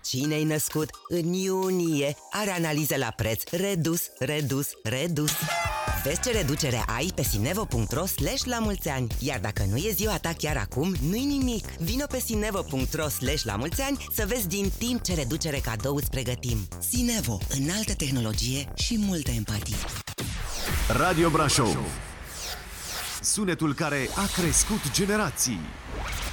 Cine-i născut în iunie are analiză la preț redus. Vezi ce reducere ai pe sinevo.ro/lamulțeani. Iar dacă nu e ziua ta chiar acum, nu-i nimic. Vino pe sinevo.ro/lamulțeani să vezi din timp ce reducere cadou îți pregătim. Sinevo, înaltă tehnologie și multă empatie. Radio Brașov, sunetul care a crescut generații.